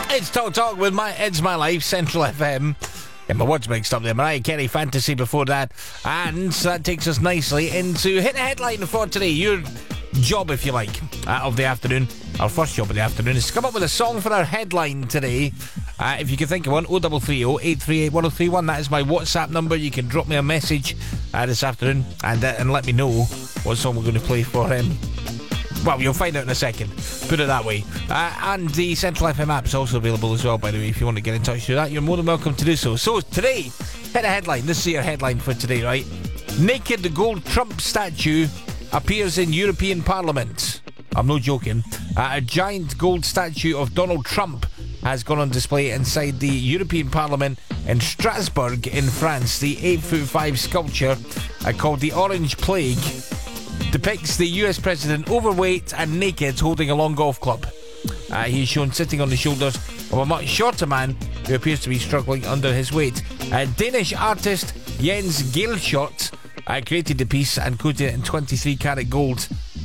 It's Talk with It's My Life, Central FM. Get my words mixed up there. Mariah Carey, Fantasy before that. And that takes us nicely into Hit the Headline for today. Your job, if you like, of the afternoon, our first job of the afternoon, is to come up with a song for our headline today. If you can think of one, 0330 838 1031. That is my WhatsApp number. You can drop me a message this afternoon and let me know what song we're going to play for him. Well, you'll find out in a second. Put it that way. And the Central FM app is also available as well, by the way. If you want to get in touch with that, you're more than welcome to do so. So today, hit a headline. This is your headline for today, right? Naked gold Trump statue appears in European Parliament. I'm not joking. A giant gold statue of Donald Trump has gone on display inside the European Parliament in Strasbourg in France. The 8'5" sculpture called the Orange Plague depicts the US president overweight and naked holding a long golf club. He is shown sitting on the shoulders of a much shorter man who appears to be struggling under his weight. Danish artist Jens Geilschot created the piece and coated it in 23 karat gold.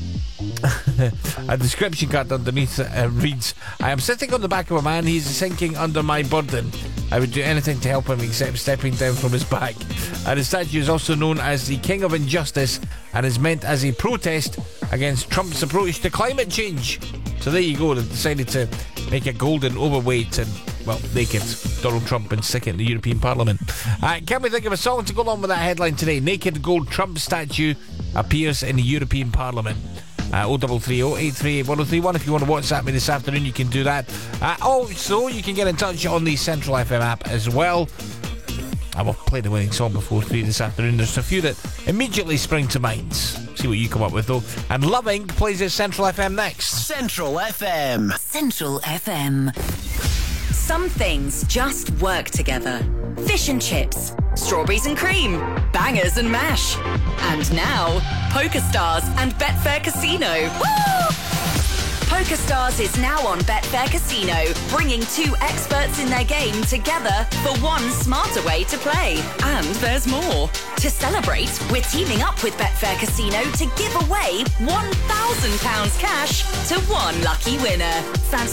A description card underneath reads, "I am sitting on the back of a man. He's sinking under my burden. I would do anything to help him except stepping down from his back." The statue is also known as the King of Injustice and is meant as a protest against Trump's approach to climate change. So there you go. They've decided to make it gold and overweight and, well, naked Donald Trump and stick it in the European Parliament. Can we think of a song to go along with that headline today? Naked gold Trump statue appears in the European Parliament. 0330 838 1031. If you want to WhatsApp me this afternoon, you can do that. Also, you can get in touch on the Central FM app as well. I will play the winning song before 3 this afternoon. There's a few that immediately spring to mind. See what you come up with, though. And Loving plays at Central FM next. Central FM. Central FM. Some things just work together. Fish and chips, strawberries and cream, bangers and mash. And now, PokerStars and Betfair Casino. Woo! PokerStars is now on Betfair Casino, bringing two experts in their game together for one smarter way to play. And there's more. To celebrate, we're teaming up with Betfair Casino to give away £1,000 cash to one lucky winner. Fancy